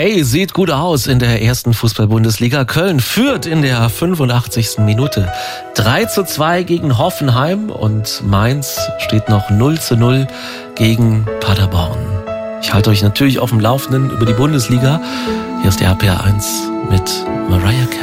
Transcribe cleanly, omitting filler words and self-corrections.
Hey, sieht gut aus in der ersten Fußball-Bundesliga. Köln führt in der 85. Minute 3:2 gegen Hoffenheim und Mainz steht noch 0:0 gegen Paderborn. Ich halte euch natürlich auf dem Laufenden über die Bundesliga. Hier ist der RPR 1 mit Mariah Carey.